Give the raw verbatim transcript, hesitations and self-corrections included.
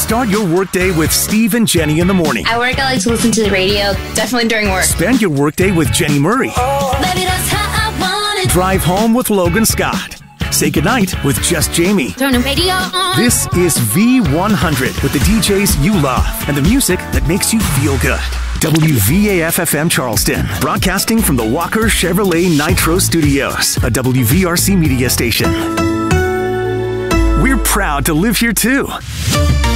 Start your workday with Steve and Jenny in the morning. At work, I like to listen to the radio, definitely during work. Spend your workday with Jenny Murray. Oh, baby, that's how I want it. Drive home with Logan Scott. Say goodnight with Just Jamie. Turn the radio on. This is V one hundred with the D Js you love and the music that makes you feel good. W V A F F M Charleston, broadcasting from the Walker Chevrolet Nitro Studios, a W V R C media station. We're proud to live here too.